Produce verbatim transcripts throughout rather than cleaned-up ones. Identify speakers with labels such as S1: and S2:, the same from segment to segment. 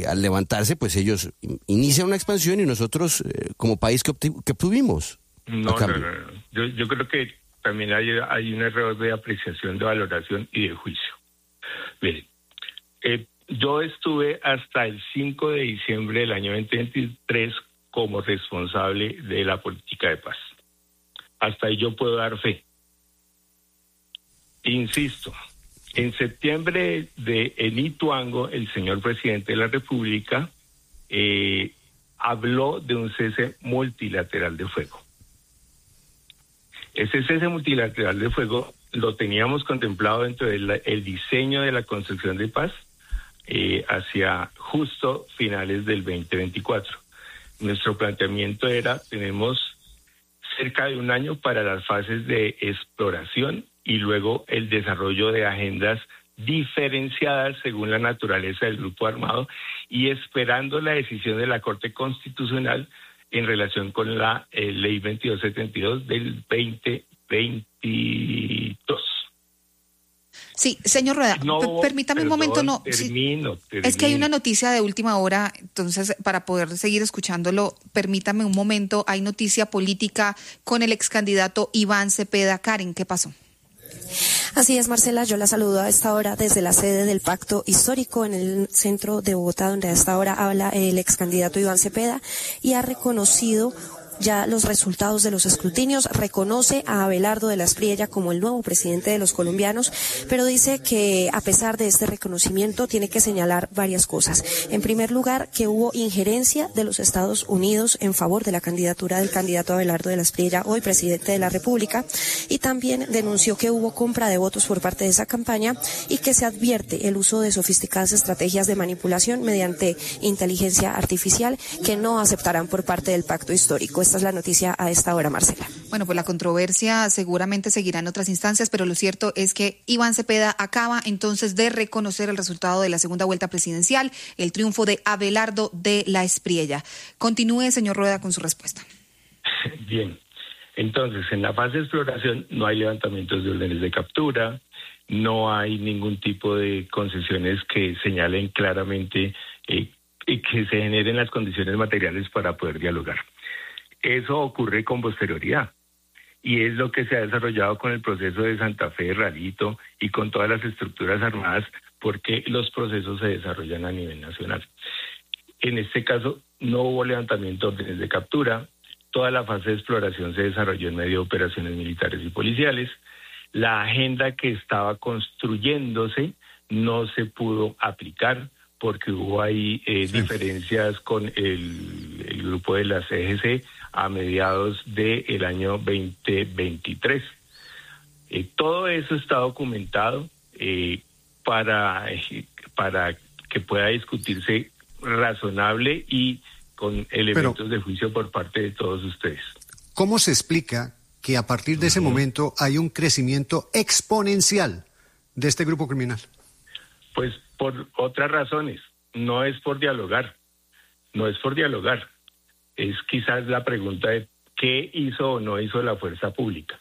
S1: y al levantarse, pues ellos inician una expansión y nosotros, eh, como país, ¿qué, obtu- qué obtuvimos?
S2: No, no, no, no. Yo, yo creo que también hay, hay un error de apreciación, de valoración y de juicio. Miren, eh, yo estuve hasta el cinco de diciembre del año veinte veintitrés como responsable de la política de paz. Hasta ahí yo puedo dar fe. Insisto, en septiembre de en Ituango, el señor presidente de la República eh, habló de un cese multilateral de fuego. Ese cese multilateral de fuego lo teníamos contemplado dentro del el diseño de la construcción de paz eh, hacia justo finales del veinte veinticuatro. Nuestro planteamiento era, tenemos cerca de un año para las fases de exploración y luego el desarrollo de agendas diferenciadas según la naturaleza del grupo armado y esperando la decisión de la Corte Constitucional en relación con la eh, Ley veintidós setenta y dos del veinte veintidós.
S3: Sí, señor Rueda,
S2: no,
S3: p- permítame
S2: perdón,
S3: un momento. no.
S2: Termino,
S3: sí,
S2: termino.
S3: Es que hay una noticia de última hora, entonces para poder seguir escuchándolo, permítame un momento. Hay noticia política con el ex candidato Iván Cepeda. Karen, ¿qué pasó?
S4: Así es, Marcela, yo la saludo a esta hora desde la sede del Pacto Histórico en el centro de Bogotá, donde a esta hora habla el ex candidato Iván Cepeda y ha reconocido ya los resultados de los escrutinios, reconoce a Abelardo de la Espriella como el nuevo presidente de los colombianos, pero dice que a pesar de este reconocimiento tiene que señalar varias cosas. En primer lugar, que hubo injerencia de los Estados Unidos en favor de la candidatura del candidato Abelardo de la Espriella, hoy presidente de la República, y también denunció que hubo compra de votos por parte de esa campaña y que se advierte el uso de sofisticadas estrategias de manipulación mediante inteligencia artificial que no aceptarán por parte del Pacto Histórico. Esta es la noticia a esta hora, Marcela.
S3: Bueno, pues la controversia seguramente seguirá en otras instancias, pero lo cierto es que Iván Cepeda acaba entonces de reconocer el resultado de la segunda vuelta presidencial, el triunfo de Abelardo de la Espriella. Continúe, señor Rueda, con su respuesta.
S2: Bien, entonces en la fase de exploración no hay levantamientos de órdenes de captura, no hay ningún tipo de concesiones que señalen claramente eh, que se generen las condiciones materiales para poder dialogar. Eso ocurre con posterioridad y es lo que se ha desarrollado con el proceso de Santa Fe, Ralito y con todas las estructuras armadas porque los procesos se desarrollan a nivel nacional. En este caso no hubo levantamiento de órdenes de captura, toda la fase de exploración se desarrolló en medio de operaciones militares y policiales, la agenda que estaba construyéndose no se pudo aplicar porque hubo ahí eh, sí. diferencias con el, el grupo de la C G C a mediados del año veinte veintitrés. Eh, todo eso está documentado eh, para, eh, para que pueda discutirse razonable y con elementos Pero, de juicio por parte de todos ustedes.
S5: ¿Cómo se explica que a partir de ese uh-huh. momento hay un crecimiento exponencial de este grupo criminal?
S2: Pues por otras razones, no es por dialogar, no es por dialogar, es quizás la pregunta de qué hizo o no hizo la fuerza pública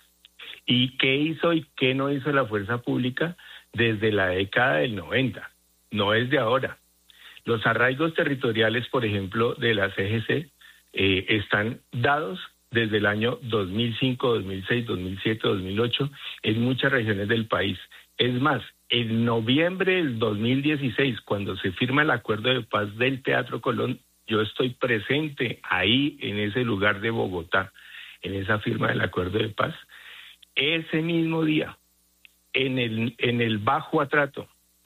S2: y qué hizo y qué no hizo la fuerza pública desde la década del noventa, no es de ahora. Los arraigos territoriales, por ejemplo, de la C G C eh, están dados desde el año dos mil cinco, dos mil seis, dos mil siete, dos mil ocho en muchas regiones del país. Es más, en noviembre del dos mil dieciséis, cuando se firma el acuerdo de paz del Teatro Colón, yo estoy presente ahí en ese lugar de Bogotá, en esa firma del acuerdo de paz. Ese mismo día, en el, en el Bajo Atrato,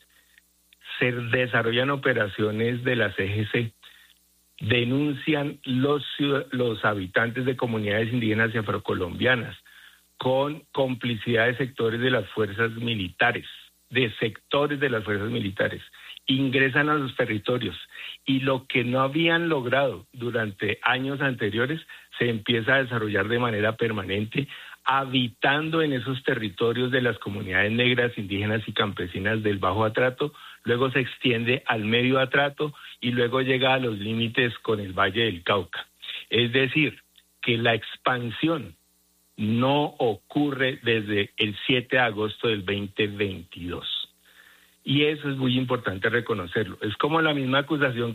S2: se desarrollan operaciones de la C G C, denuncian los, los habitantes de comunidades indígenas y afrocolombianas con complicidad de sectores de las fuerzas militares, de sectores de las fuerzas militares, ingresan a los territorios y lo que no habían logrado durante años anteriores se empieza a desarrollar de manera permanente, habitando en esos territorios de las comunidades negras, indígenas y campesinas del Bajo Atrato, luego se extiende al Medio Atrato y luego llega a los límites con el Valle del Cauca. Es decir, que la expansión no ocurre desde el siete de agosto del veinte veintidós. Y eso es muy importante reconocerlo. Es como la misma acusación